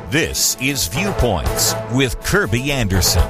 This is Viewpoints with Kirby Anderson.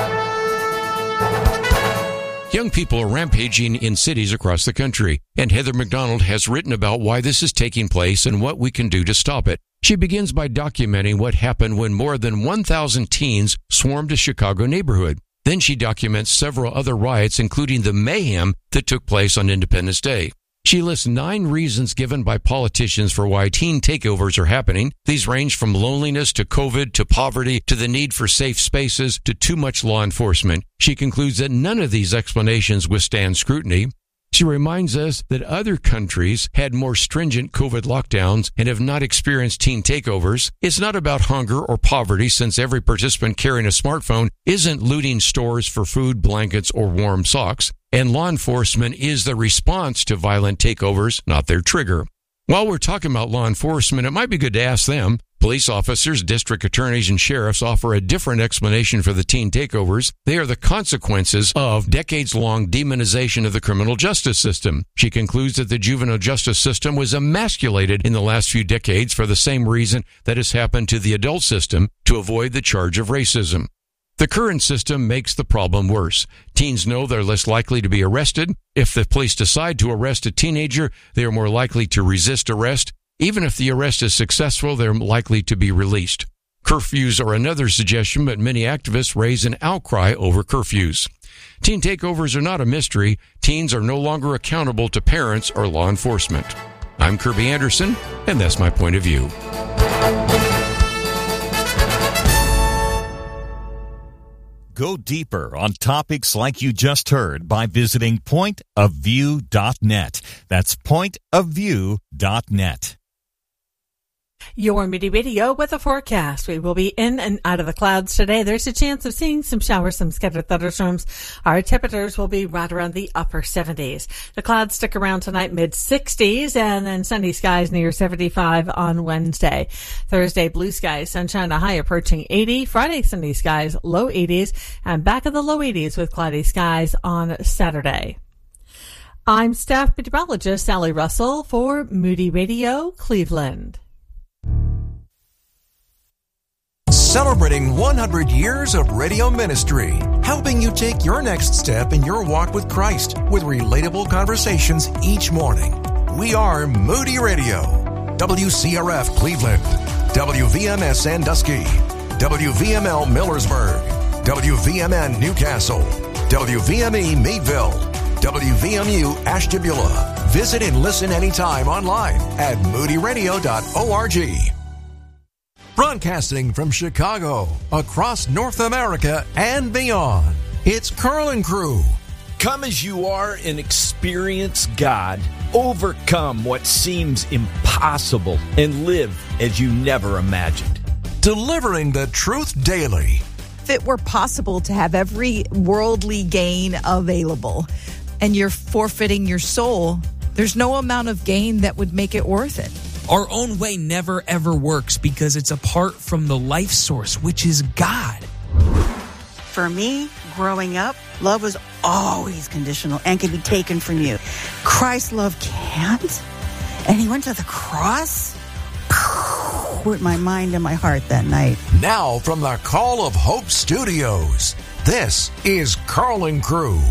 Young people are rampaging in cities across the country, and Heather McDonald has written about why this is taking place and what we can do to stop it. She begins by documenting what happened when more than 1,000 teens swarmed a Chicago neighborhood. Then she documents several other riots, including the mayhem that took place on Independence Day. She lists 9 reasons given by politicians for why teen takeovers are happening. These range from loneliness to COVID to poverty to the need for safe spaces to too much law enforcement. She concludes that none of these explanations withstand scrutiny. She reminds us that other countries had more stringent COVID lockdowns and have not experienced teen takeovers. It's not about hunger or poverty, since every participant carrying a smartphone isn't looting stores for food, blankets, or warm socks. And law enforcement is the response to violent takeovers, not their trigger. While we're talking about law enforcement, it might be good to ask them. Police officers, district attorneys, and sheriffs offer a different explanation for the teen takeovers. They are the consequences of decades-long demonization of the criminal justice system. She concludes that the juvenile justice system was emasculated in the last few decades for the same reason that has happened to the adult system, to avoid the charge of racism. The current system makes the problem worse. Teens know they're less likely to be arrested. If the police decide to arrest a teenager, they are more likely to resist arrest. Even if the arrest is successful, they're likely to be released. Curfews are another suggestion, but many activists raise an outcry over curfews. Teen takeovers are not a mystery. Teens are no longer accountable to parents or law enforcement. I'm Kirby Anderson, and that's my point of view. Go deeper on topics like you just heard by visiting pointofview.net. That's pointofview.net. Your Moody Radio with a forecast. We will be in and out of the clouds today. There's a chance of seeing some showers, some scattered thunderstorms. Our temperatures will be right around the upper 70s. The clouds stick around tonight, mid-60s, and then sunny skies near 75 on Wednesday. Thursday, blue skies, sunshine, a high approaching 80. Friday, sunny skies, low 80s, and back in the low 80s with cloudy skies on Saturday. I'm staff meteorologist Sally Russell for Moody Radio, Cleveland. Celebrating 100 years of radio ministry, helping you take your next step in your walk with Christ with relatable conversations each morning. We are Moody Radio, WCRF Cleveland, WVMS Sandusky, WVML Millersburg, WVMN Newcastle, WVME Meadville, WVMU Ashtabula. Visit and listen anytime online at moodyradio.org. Broadcasting from Chicago, across North America and beyond, it's Carl & Crew. Come as you are and experience God. Overcome what seems impossible and live as you never imagined. Delivering the truth daily. If it were possible to have every worldly gain available and you're forfeiting your soul, there's no amount of gain that would make it worth it. Our own way never, ever works because it's apart from the life source, which is God. For me, growing up, love was always conditional and can be taken from you. Christ's love can't. And he went to the cross. With my mind and my heart that night. Now from the Call of Hope Studios, this is Carl & Crew.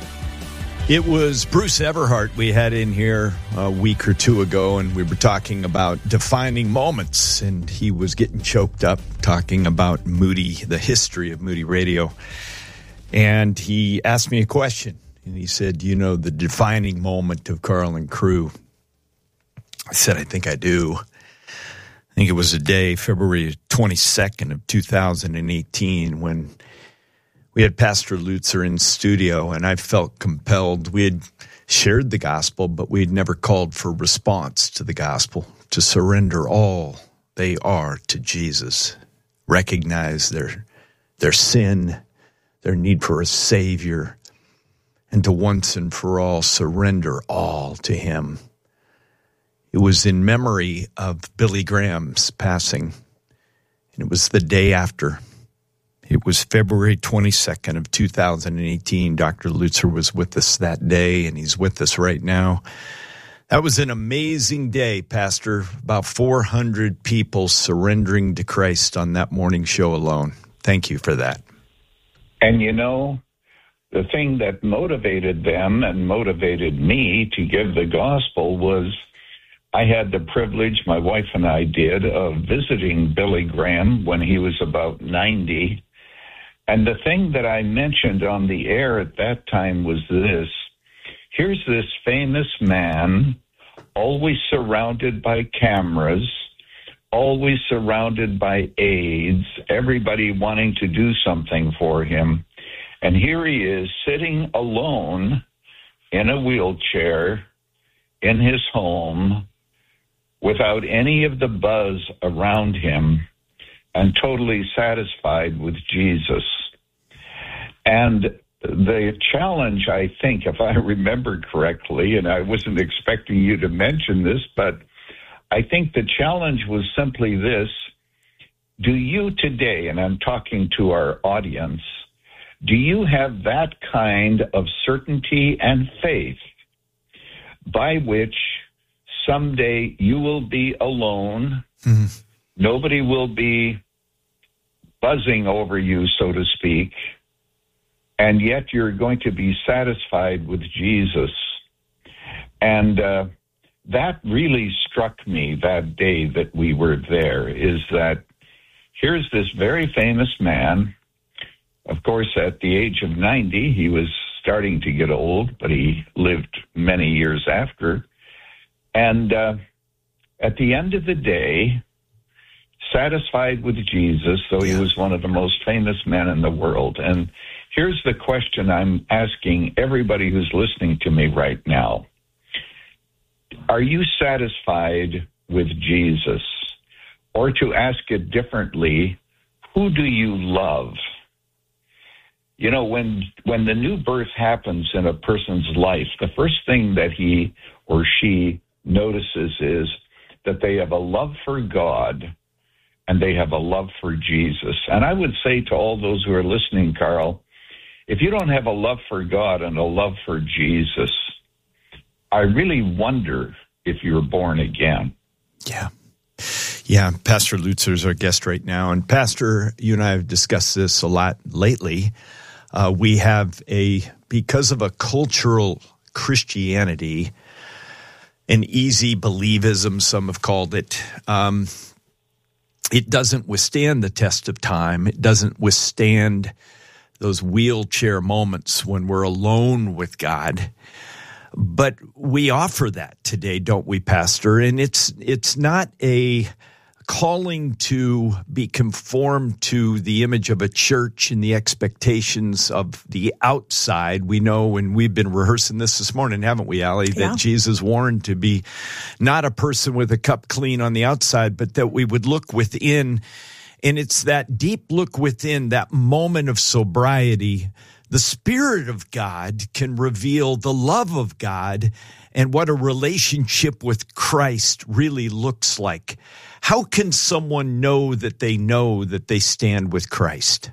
It was Bruce Everhart we had in here a week or two ago, and we were talking about defining moments, and he was getting choked up talking about Moody, the history of Moody Radio. And he asked me a question, and he said, you know, the defining moment of Carl & Crew. I said, I think I do. I think it was a day, February 22nd of 2018, when we had Pastor Lutzer in studio, and I felt compelled. We had shared the gospel, but we had never called for response to the gospel, to surrender all they are to Jesus, recognize their sin, their need for a Savior, and to once and for all surrender all to Him. It was in memory of Billy Graham's passing, and it was the day after. It was February 22nd of 2018. Dr. Lutzer was with us that day, and he's with us right now. That was an amazing day, Pastor. About 400 people surrendering to Christ on that morning show alone. Thank you for that. And you know, the thing that motivated them and motivated me to give the gospel was I had the privilege, my wife and I did, of visiting Billy Graham when he was about 90. And the thing that I mentioned on the air at that time was this. Here's this famous man, always surrounded by cameras, always surrounded by aides, everybody wanting to do something for him. And here he is sitting alone in a wheelchair in his home without any of the buzz around him and totally satisfied with Jesus. And the challenge, I think, if I remember correctly, and I wasn't expecting you to mention this, but I think the challenge was simply this. Do you today, and I'm talking to our audience, do you have that kind of certainty and faith by which someday you will be alone, nobody will be buzzing over you, so to speak, and yet you're going to be satisfied with Jesus? And that really struck me that day that we were there, is that here's this very famous man. Of course, at the age of 90, he was starting to get old, but he lived many years after. And at the end of the day, satisfied with Jesus, though he was one of the most famous men in the world. And here's the question I'm asking everybody who's listening to me right now. Are you satisfied with Jesus? Or to ask it differently, who do you love? You know, when the new birth happens in a person's life, the first thing that he or she notices is that they have a love for God and they have a love for Jesus. And I would say to all those who are listening, Carl, if you don't have a love for God and a love for Jesus, I really wonder if you're born again. Yeah, Pastor Lutzer is our guest right now. And Pastor, you and I have discussed this a lot lately. We have because of a cultural Christianity, an easy believism, some have called it, it doesn't withstand the test of time. It doesn't withstand those wheelchair moments when we're alone with God. But we offer that today, don't we, Pastor? And it's not a calling to be conformed to the image of a church and the expectations of the outside. We know, and we've been rehearsing this morning, haven't we, Allie, that Jesus warned to be not a person with a cup clean on the outside, but that we would look within. And it's that deep look within, that moment of sobriety. The Spirit of God can reveal the love of God and what a relationship with Christ really looks like. How can someone know that they stand with Christ?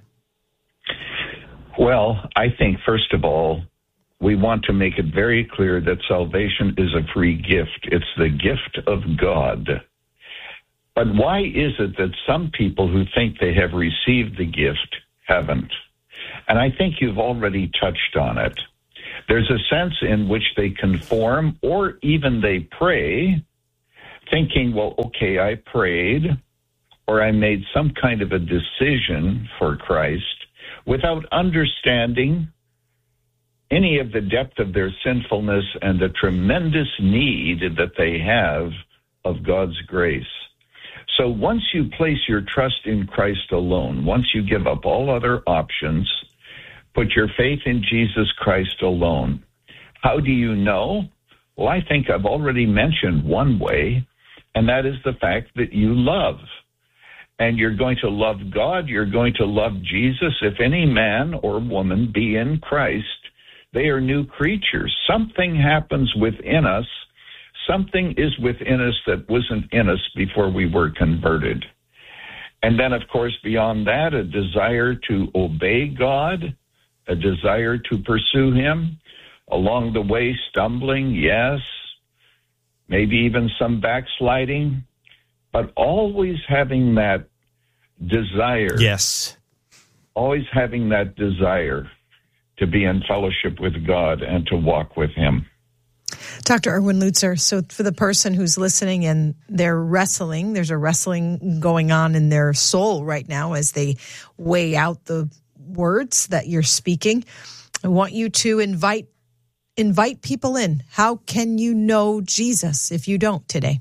Well, I think, first of all, we want to make it very clear that salvation is a free gift. It's the gift of God. But why is it that some people who think they have received the gift haven't? And I think you've already touched on it. There's a sense in which they conform or even they pray, thinking, well, okay, I prayed or I made some kind of a decision for Christ without understanding any of the depth of their sinfulness and the tremendous need that they have of God's grace. So once you place your trust in Christ alone, once you give up all other options, put your faith in Jesus Christ alone, how do you know? Well, I think I've already mentioned one way, and that is the fact that you love. And you're going to love God, you're going to love Jesus. If any man or woman be in Christ, they are new creatures. Something happens within us. Something is within us that wasn't in us before we were converted. And then, of course, beyond that, a desire to obey God, a desire to pursue Him. Along the way, stumbling, yes. maybe even some backsliding, but always having that desire. Yes. Always having that desire to be in fellowship with God and to walk with Him. Dr. Erwin Lutzer, so for the person who's listening and they're wrestling, there's a wrestling going on in their soul right now as they weigh out the words that you're speaking. I want you to invite people in. How can you know Jesus if you don't today?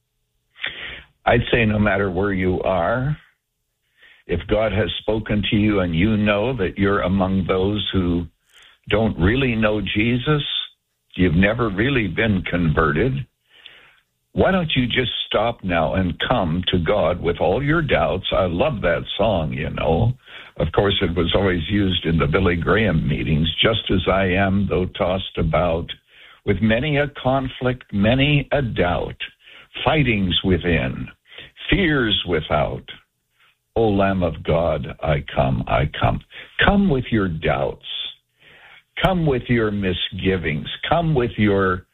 I'd say no matter where you are, if God has spoken to you and you know that you're among those who don't really know Jesus, you've never really been converted, why don't you just stop now and come to God with all your doubts? I love that song, you know. Of course, it was always used in the Billy Graham meetings, just as I am, though tossed about, with many a conflict, many a doubt, fightings within, fears without. O Lamb of God, I come, I come. Come with your doubts. Come with your misgivings. Come with your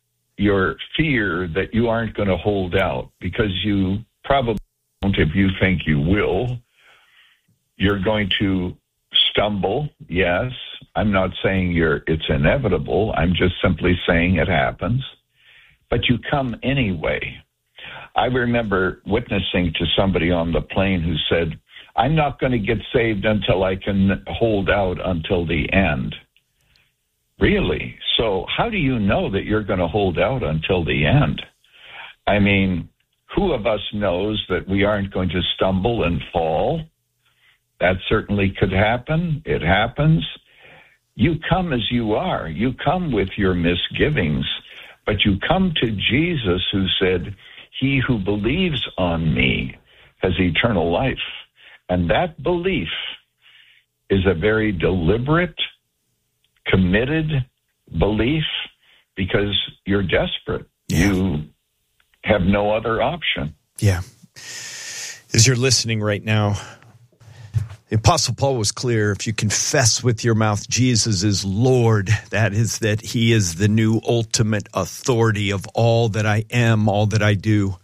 fear that you aren't going to hold out, because you probably won't if you think you will. You're going to stumble, yes. I'm not saying it's inevitable. I'm just simply saying it happens. But you come anyway. I remember witnessing to somebody on the plane who said, I'm not going to get saved until I can hold out until the end. Really? So how do you know that you're going to hold out until the end? I mean, who of us knows that we aren't going to stumble and fall? That certainly could happen. It happens. You come as you are. You come with your misgivings, but you come to Jesus, who said, he who believes on me has eternal life. And that belief is a very deliberate, committed belief, because you're desperate. Yeah. You have no other option. Yeah. As you're listening right now, the Apostle Paul was clear. If you confess with your mouth Jesus is Lord, that is that he is the new ultimate authority of all that I am, all that I do.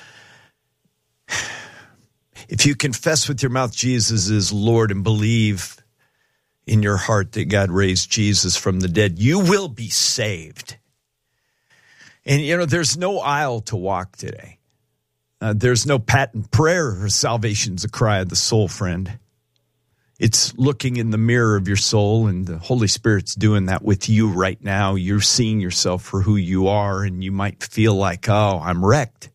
If you confess with your mouth Jesus is Lord and believe in your heart that God raised Jesus from the dead, you will be saved. And, you know, there's no aisle to walk today. There's no patent prayer or salvation's a cry of the soul, friend. It's looking in the mirror of your soul, and the Holy Spirit's doing that with you right now. You're seeing yourself for who you are, and you might feel like, oh, I'm wrecked.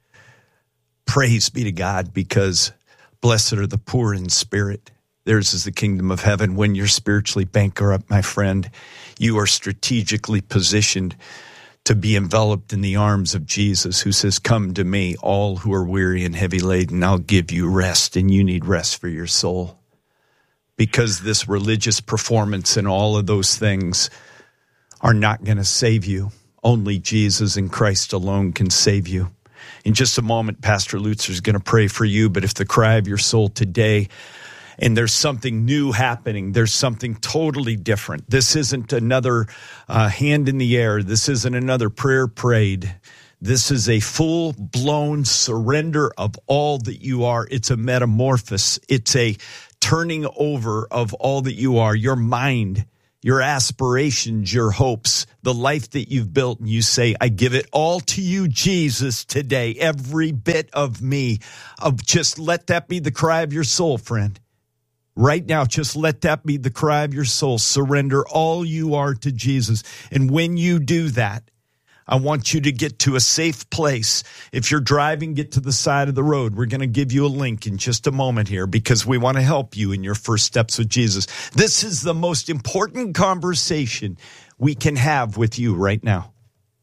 Praise be to God, because blessed are the poor in spirit. Theirs is the kingdom of heaven. When you're spiritually bankrupt, my friend, you are strategically positioned to be enveloped in the arms of Jesus, who says, come to me, all who are weary and heavy laden, I'll give you rest. And you need rest for your soul, because this religious performance and all of those things are not going to save you. Only Jesus and Christ alone can save you. In just a moment, Pastor Lutzer is going to pray for you, but if the cry of your soul today, and there's something new happening, there's something totally different. This isn't another hand in the air. This isn't another prayer prayed. This is a full-blown surrender of all that you are. It's a metamorphosis. It's a turning over of all that you are, your mind, your aspirations, your hopes, the life that you've built. And you say, I give it all to you, Jesus, today, every bit of me. Just let that be the cry of your soul, friend. Right now, just let that be the cry of your soul. Surrender all you are to Jesus. And when you do that, I want you to get to a safe place. If you're driving, get to the side of the road. We're going to give you a link in just a moment here, because we want to help you in your first steps with Jesus. This is the most important conversation we can have with you right now.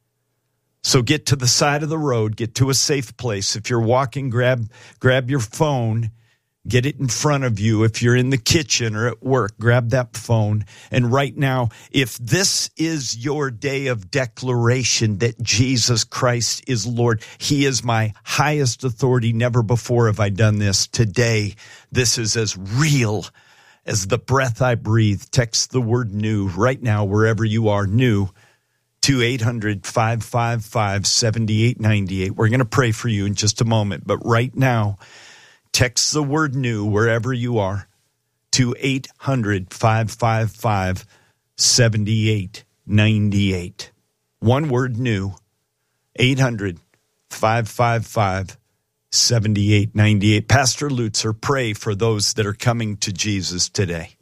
So get to the side of the road, get to a safe place. If you're walking, grab your phone. Get it in front of you. If you're in the kitchen or at work, grab that phone. And right now, if this is your day of declaration that Jesus Christ is Lord, he is my highest authority. Never before have I done this. Today, this is as real as the breath I breathe. Text the word new right now, wherever you are, new, to 800-555-7898. We're going to pray for you in just a moment, but right now, text the word new wherever you are to 800-555-7898. One word new, 800-555-7898. Pastor Lutzer, pray for those that are coming to Jesus today.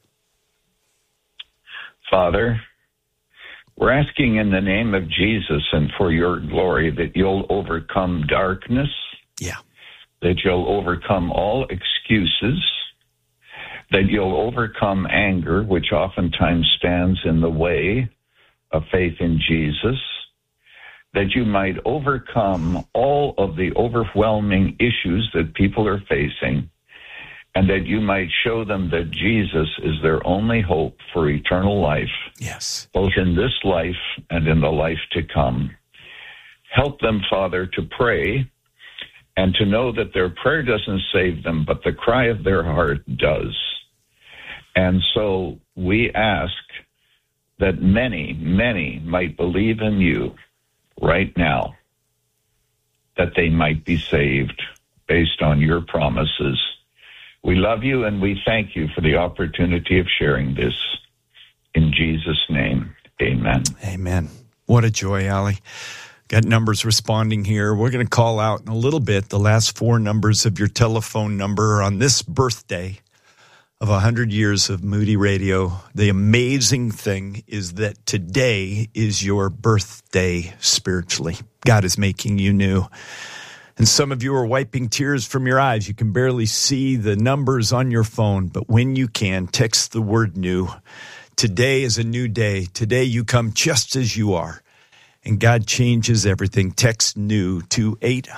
Father, we're asking in the name of Jesus and for your glory that you'll overcome darkness. Yeah. That you'll overcome all excuses. That you'll overcome anger, which oftentimes stands in the way of faith in Jesus. That you might overcome all of the overwhelming issues that people are facing. And that you might show them that Jesus is their only hope for eternal life. Yes. Both in this life and in the life to come. Help them, Father, to pray and to know that their prayer doesn't save them, but the cry of their heart does. And so we ask that many, many might believe in you right now, that they might be saved based on your promises. We love you and we thank you for the opportunity of sharing this. In Jesus' name, amen. Amen. What a joy, Allie. Got numbers responding here. We're going to call out in a little bit the last four numbers of your telephone number on this birthday of 100 years of Moody Radio. The amazing thing is that today is your birthday spiritually. God is making you new. And some of you are wiping tears from your eyes. You can barely see the numbers on your phone, but when you can, text the word new. Today is a new day. Today you come just as you are, and God changes everything. Text new to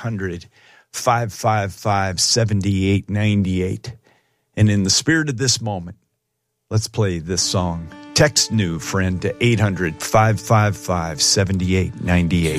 800-555-7898. And in the spirit of this moment, let's play this song. Text new, friend, to 800-555-7898.